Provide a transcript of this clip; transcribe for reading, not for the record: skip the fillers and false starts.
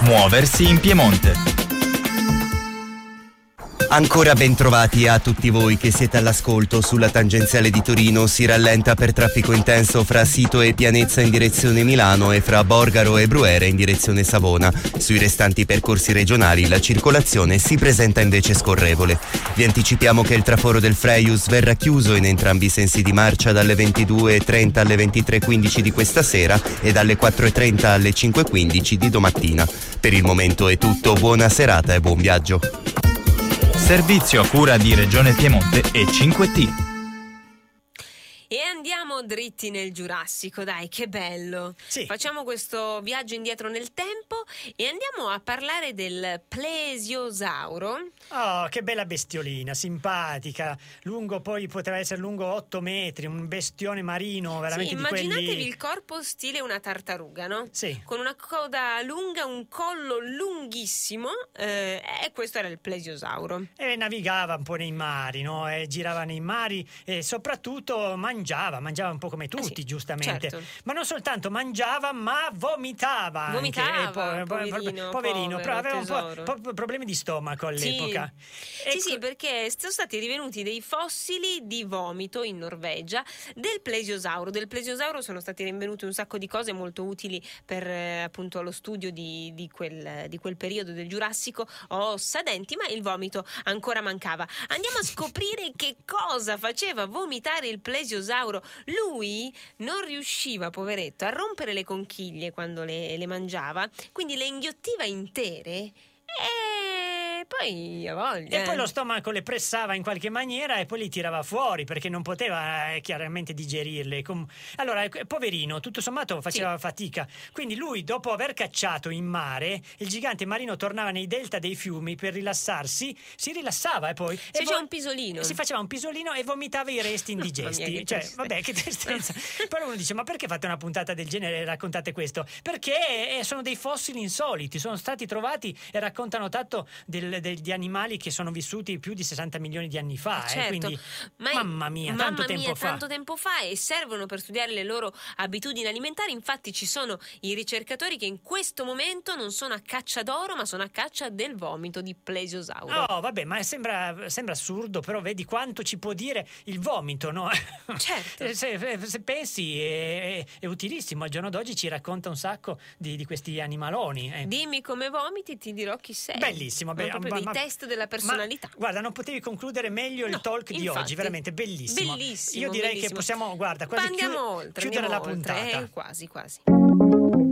Muoversi in Piemonte. Ancora ben trovati a tutti voi che siete all'ascolto. Sulla tangenziale di Torino si rallenta per traffico intenso fra Sito e Pianezza in direzione Milano e fra Borgaro e Bruera in direzione Savona. Sui restanti percorsi regionali la circolazione si presenta invece scorrevole. Vi anticipiamo che il traforo del Freius verrà chiuso in entrambi i sensi di marcia dalle 22.30 alle 23.15 di questa sera e dalle 4.30 alle 5.15 di domattina. Per il momento è tutto, buona serata e buon viaggio. Servizio a cura di Regione Piemonte e 5T. E andiamo dritti nel Giurassico, dai, che bello. Sì. Facciamo questo viaggio indietro nel tempo e andiamo a parlare del plesiosauro. Oh, che bella bestiolina, simpatica, lungo, poi poteva essere lungo 8 metri, un bestione marino, veramente Sì, di quelli... immaginatevi il corpo stile una tartaruga, no? Sì. Con una coda lunga, un collo lunghissimo, e questo era il plesiosauro. E navigava un po' nei mari, no? E girava nei mari e soprattutto mangiava un po' come tutti, sì, giuste. certo. Ma non soltanto mangiava, ma vomitava anche. Vomitava, E poverino, però aveva un tesoro. po' problemi di stomaco all'epoca. Sì, perché sono stati rivenuti dei fossili di vomito in Norvegia del plesiosauro. Del plesiosauro sono stati rinvenuti un sacco di cose molto utili per appunto lo studio di quel periodo del Giurassico, ossa, denti, ma il vomito ancora mancava. Andiamo a scoprire che cosa faceva vomitare il plesiosauro. Lui non riusciva, poveretto, a rompere le conchiglie quando le mangiava, quindi le inghiottiva intere e poi a voglia. E poi lo stomaco le pressava in qualche maniera e poi li tirava fuori perché non poteva chiaramente digerirle. Allora, poverino, tutto sommato faceva fatica. Quindi lui, dopo aver cacciato in mare, il gigante marino tornava nei delta dei fiumi per rilassarsi, si rilassava e poi... Si faceva un pisolino. Si faceva un pisolino e vomitava i resti indigesti. Cioè, vabbè, che tristezza. Però uno dice, ma perché fate una puntata del genere e raccontate questo? Perché sono dei fossili insoliti, sono stati trovati e raccontano tanto di animali che sono vissuti più di 60 milioni di anni fa. Certo. Quindi, mamma mia, tanto tempo fa, e servono per studiare le loro abitudini alimentari. Infatti ci sono i ricercatori che in questo momento non sono a caccia d'oro, ma sono a caccia del vomito di plesiosauro. Oh, vabbè, ma sembra assurdo, però vedi quanto ci può dire il vomito, no? Certo. Se pensi è utilissimo. Al giorno d'oggi ci racconta un sacco di questi animaloni. Dimmi come vomiti, ti dirò chi sei. Bellissimo, proprio dei test della personalità. Guarda, non potevi concludere meglio il talk di oggi, veramente bellissimo. Io direi che possiamo, guarda, quasi chiudere la puntata. Quasi.